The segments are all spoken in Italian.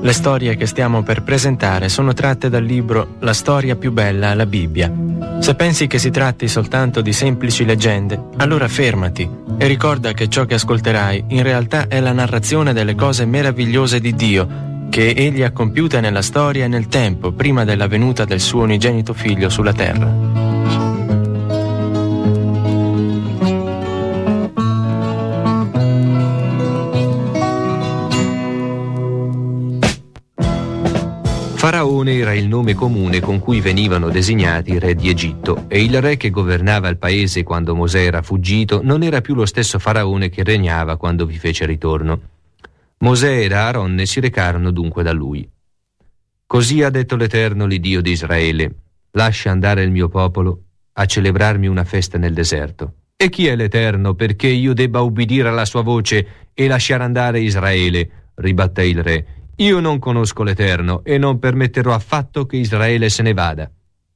Le storie che stiamo per presentare sono tratte dal libro La storia più bella, la Bibbia. Se pensi che si tratti soltanto di semplici leggende, allora fermati e ricorda che ciò che ascolterai in realtà è la narrazione delle cose meravigliose di Dio che Egli ha compiute nella storia e nel tempo prima della venuta del suo unigenito Figlio sulla terra. Faraone era il nome comune con cui venivano designati i re di Egitto, e il re che governava il paese quando Mosè era fuggito non era più lo stesso Faraone che regnava quando vi fece ritorno. Mosè ed Aaronne si recarono dunque da lui. Così ha detto l'Eterno, l'Iddio di Israele: lascia andare il mio popolo a celebrarmi una festa nel deserto. E chi è l'Eterno perché io debba ubbidire alla sua voce e lasciare andare Israele? Ribatté il re. Io non conosco l'Eterno e non permetterò affatto che Israele se ne vada.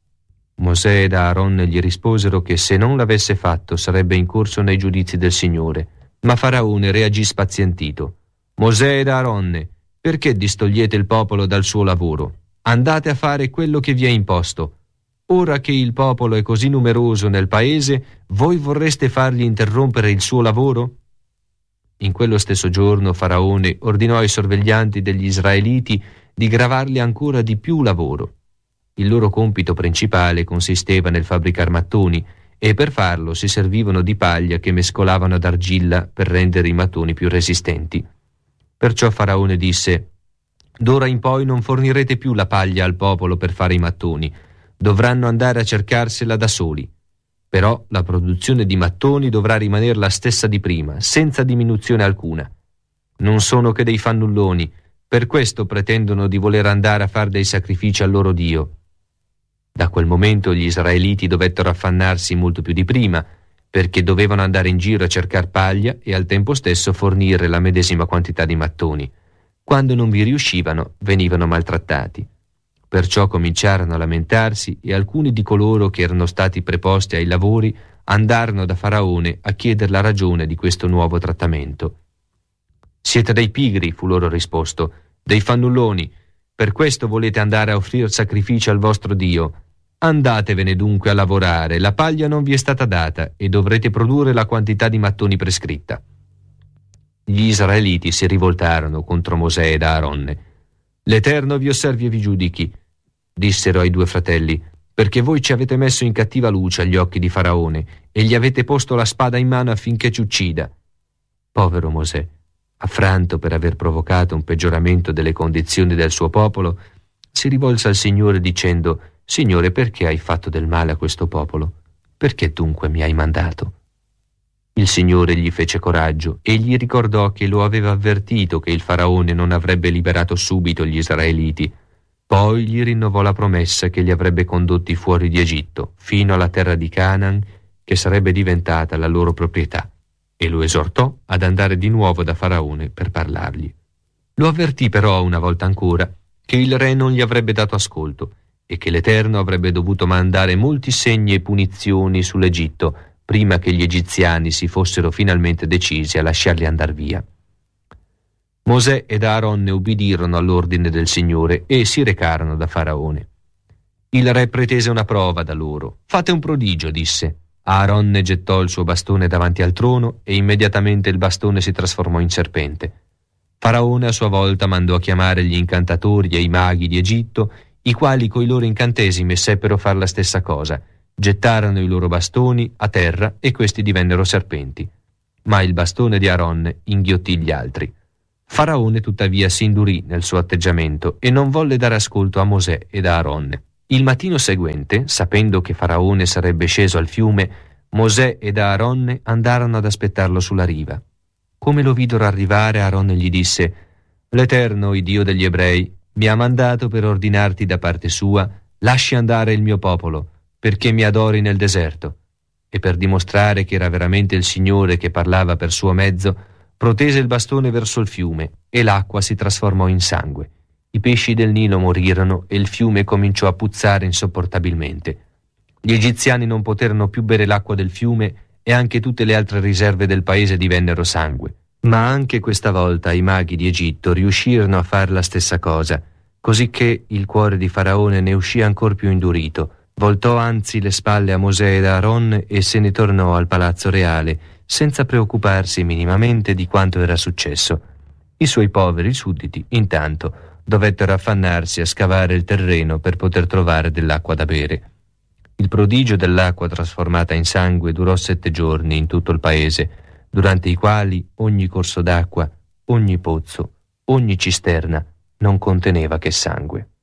Mosè ed Aaronne gli risposero che se non l'avesse fatto sarebbe incorso nei giudizi del Signore. Ma Faraone reagì spazientito. Mosè ed Aaronne, perché distogliete il popolo dal suo lavoro? Andate a fare quello che vi è imposto. Ora che il popolo è così numeroso nel paese, voi vorreste fargli interrompere il suo lavoro? In quello stesso giorno Faraone ordinò ai sorveglianti degli israeliti di gravarli ancora di più lavoro. Il loro compito principale consisteva nel fabbricar mattoni, e per farlo si servivano di paglia che mescolavano ad argilla per rendere i mattoni più resistenti. Perciò Faraone disse: d'ora in poi non fornirete più la paglia al popolo per fare i mattoni, dovranno andare a cercarsela da soli. Però la produzione di mattoni dovrà rimanere la stessa di prima, senza diminuzione alcuna. Non sono che dei fannulloni, per questo pretendono di voler andare a fare dei sacrifici al loro Dio. Da quel momento gli israeliti dovettero affannarsi molto più di prima, perché dovevano andare in giro a cercar paglia e al tempo stesso fornire la medesima quantità di mattoni. Quando non vi riuscivano, venivano maltrattati. Perciò cominciarono a lamentarsi, e alcuni di coloro che erano stati preposti ai lavori andarono da Faraone a chiedere la ragione di questo nuovo trattamento. Siete dei pigri, fu loro risposto, dei fannulloni, per questo volete andare a offrire sacrifici al vostro Dio. Andatevene dunque a lavorare, la paglia non vi è stata data e dovrete produrre la quantità di mattoni prescritta. Gli israeliti si rivoltarono contro Mosè ed Aaronne. L'Eterno vi osservi e vi giudichi, dissero ai due fratelli, perché voi ci avete messo in cattiva luce agli occhi di Faraone e gli avete posto la spada in mano affinché ci uccida. Povero Mosè, affranto per aver provocato un peggioramento delle condizioni del suo popolo, si rivolse al Signore dicendo: Signore, perché hai fatto del male a questo popolo? Perché dunque mi hai mandato? Il Signore gli fece coraggio e gli ricordò che lo aveva avvertito che il Faraone non avrebbe liberato subito gli israeliti. Poi gli rinnovò la promessa che li avrebbe condotti fuori di Egitto, fino alla terra di Canaan, che sarebbe diventata la loro proprietà, e lo esortò ad andare di nuovo da Faraone per parlargli. Lo avvertì però una volta ancora che il re non gli avrebbe dato ascolto e che l'Eterno avrebbe dovuto mandare molti segni e punizioni sull'Egitto prima che gli egiziani si fossero finalmente decisi a lasciarli andar via. Mosè ed Aaronne ubbidirono all'ordine del Signore e si recarono da Faraone. Il re pretese una prova da loro. Fate un prodigio, disse. Aaronne gettò il suo bastone davanti al trono e immediatamente il bastone si trasformò in serpente. Faraone a sua volta mandò a chiamare gli incantatori e i maghi di Egitto, i quali coi loro incantesimi seppero far la stessa cosa. Gettarono i loro bastoni a terra e questi divennero serpenti. Ma il bastone di Aaronne inghiottì gli altri. Faraone tuttavia si indurì nel suo atteggiamento e non volle dare ascolto a Mosè ed a Aaronne. Il mattino seguente, sapendo che Faraone sarebbe sceso al fiume, Mosè ed Aaronne andarono ad aspettarlo sulla riva. Come lo videro arrivare, Aaronne gli disse: «L'Eterno, il Dio degli Ebrei, mi ha mandato per ordinarti da parte sua: lasci andare il mio popolo, perché mi adori nel deserto». E per dimostrare che era veramente il Signore che parlava per suo mezzo, protese il bastone verso il fiume e l'acqua si trasformò in sangue. I pesci del Nilo morirono e il fiume cominciò a puzzare insopportabilmente. Gli egiziani non poterono più bere l'acqua del fiume e anche tutte le altre riserve del paese divennero sangue. Ma anche questa volta i maghi di Egitto riuscirono a far la stessa cosa, cosicché il cuore di Faraone ne uscì ancor più indurito. Voltò anzi le spalle a Mosè ed Aaron e se ne tornò al palazzo reale, senza preoccuparsi minimamente di quanto era successo. I suoi poveri sudditi, intanto, dovettero affannarsi a scavare il terreno per poter trovare dell'acqua da bere. Il prodigio dell'acqua trasformata in sangue durò 7 giorni in tutto il paese, durante i quali ogni corso d'acqua, ogni pozzo, ogni cisterna non conteneva che sangue.